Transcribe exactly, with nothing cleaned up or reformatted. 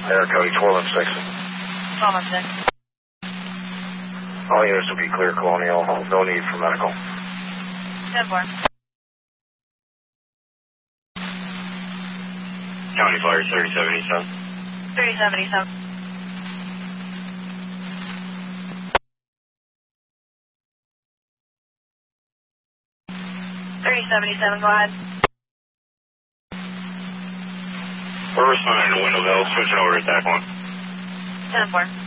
Air code twelve and six. twelve and six. All units will be clear, Colonial. No need for medical. ten four. County Fire thirty seventy-seven. thirty seventy-seven. thirty seventy-seven, go ahead. We're responding to Window Hill, switching over to Attack one. ten four.